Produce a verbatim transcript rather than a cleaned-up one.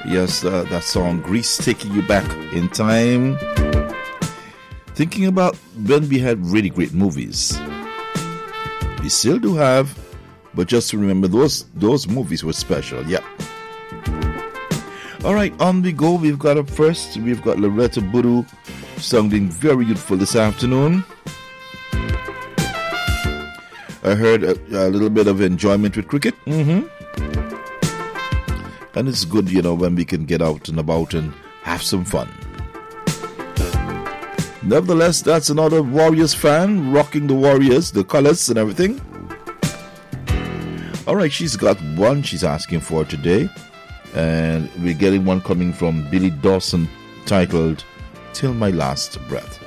Yes, uh, that song, Grease, taking you back in time. Thinking about when we had really great movies. We still do have, but just to remember, those those movies were special. Yeah. All right, on we go. We've got up first. We've got Loretta Buru sounding very youthful this afternoon. I heard a, a little bit of enjoyment with cricket. Mm-hmm. And it's good, you know, when we can get out and about and have some fun. Nevertheless, that's another Warriors fan rocking the Warriors, the colors and everything. All right, she's got one she's asking for today. And we're getting one coming from Billy Dawson titled Till My Last Breath.